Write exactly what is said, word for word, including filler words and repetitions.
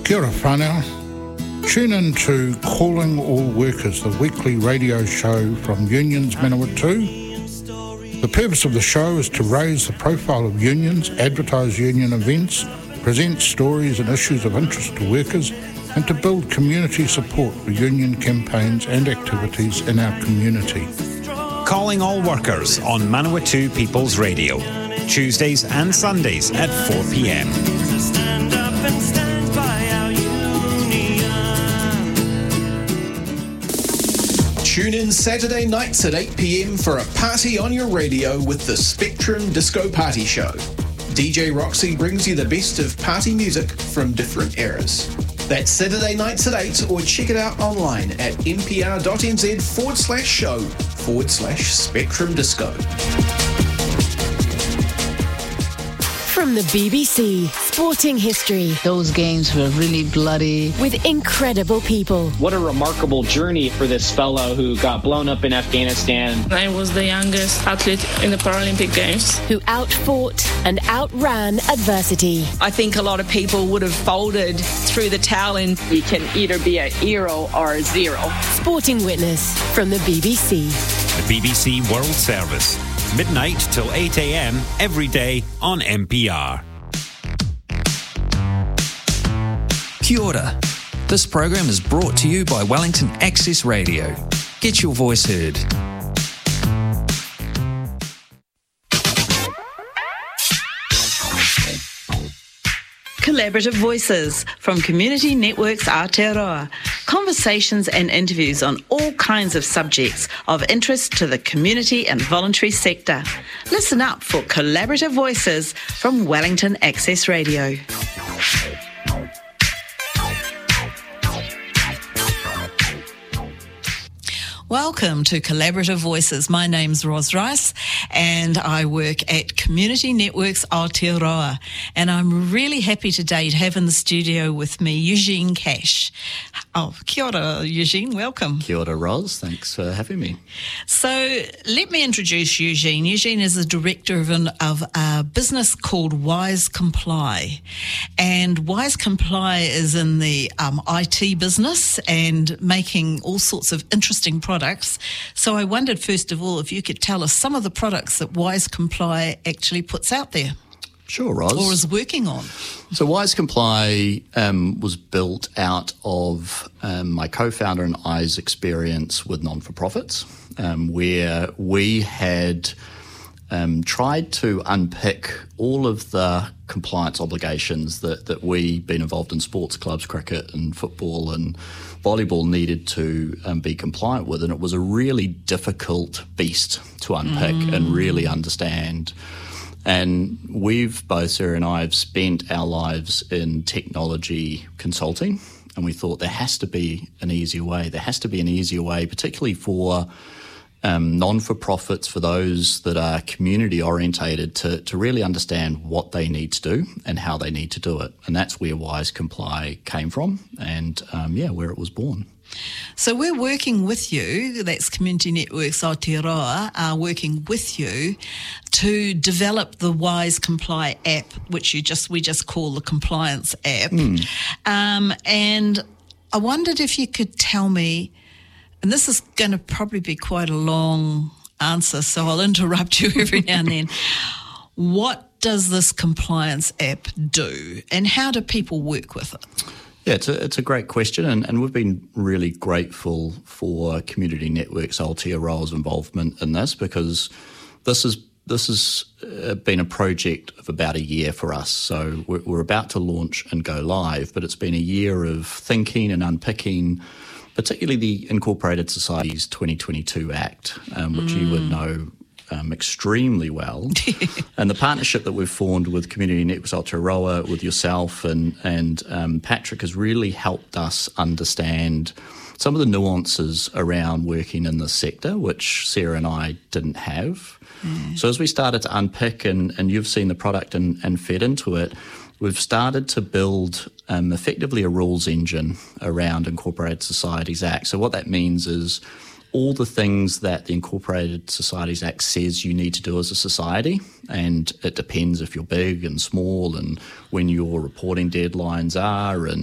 Kia ora whānau. Tune in to Calling All Workers, the weekly radio show from Unions Manawatu. The purpose of the show is to raise the profile of unions, advertise union events, present stories and issues of interest to workers, and to build community support for union campaigns and activities in our community. Calling All Workers on Manawatu People's Radio, Tuesdays and Sundays at four p.m. Stand up and stand by our union. Tune in Saturday nights at eight p.m. for a party on your radio with the Spectrum Disco Party Show. D J Roxy brings you the best of party music from different eras. That's Saturday nights at eight, or check it out online at npr.nz forward slash show forward slash Spectrum Disco. From the B B C, sporting history. Those games were really bloody. With incredible people. What a remarkable journey for this fellow who got blown up in Afghanistan. I was the youngest athlete in the Paralympic Games. Who outfought and outran adversity. I think a lot of people would have folded through the towel, and you can either be a hero or a zero. Sporting Witness from the B B C. The B B C World Service. Midnight till eight a.m. every day on N P R. Kia ora. This program is brought to you by Wellington Access Radio. Get your voice heard. Collaborative Voices from Community Networks Aotearoa. Conversations and interviews on all kinds of subjects of interest to the community and voluntary sector. Listen up for Collaborative Voices from Wellington Access Radio. Welcome to Collaborative Voices. My name's Ros Rice and I work at Community Networks Aotearoa, and I'm really happy today to have in the studio with me Eugene Cash. Oh, kia ora, Eugene, welcome. Kia ora, Ros. Thanks for having me. So let me introduce Eugene. Eugene is the director of, an, of a business called Wise Comply, and Wise Comply is in the um, I T business and making all sorts of interesting products. Products. So I wondered, first of all, if you could tell us some of the products that Wise Comply actually puts out there. Sure, Ros. Or is working on. So Wise Comply um, was built out of um, my co-founder and I's experience with non-for-profits, um, where we had um, tried to unpick all of the compliance obligations that, that we, been involved in sports clubs, cricket and football and volleyball, needed to um, be compliant with, and it was a really difficult beast to unpick mm. and really understand. And we've, both Sarah and I, have spent our lives in technology consulting, and we thought there has to be an easier way. There has to be an easier way, particularly for um, non-for-profits, for those that are community-orientated, to, to really understand what they need to do and how they need to do it. And that's where Wise Comply came from and, um, yeah, where it was born. So we're working with you, that's Community Networks Aotearoa, are working with you to develop the Wise Comply app, which you just we just call the Compliance app. Mm. Um, and I wondered if you could tell me, and this is going to probably be quite a long answer, so I'll interrupt you every now and then. What does this Compliance app do, and how do people work with it? Yeah, it's a, it's a great question, and, and we've been really grateful for Community Networks Aotearoa's involvement in this, because this is this has uh, been a project of about a year for us. So we're, we're about to launch and go live, but it's been a year of thinking and unpicking, particularly the Incorporated Societies twenty twenty-two Act, um, which mm. you would know Um, extremely well. And the partnership that we've formed with Community Networks Aotearoa, with yourself and, and um, Patrick, has really helped us understand some of the nuances around working in this sector, which Sarah and I didn't have. Mm. So as we started to unpick, and, and you've seen the product and, and fed into it, we've started to build um, effectively a rules engine around Incorporated Societies Act. So what that means is all the things that the Incorporated Societies Act says you need to do as a society, and it depends if you're big and small and when your reporting deadlines are and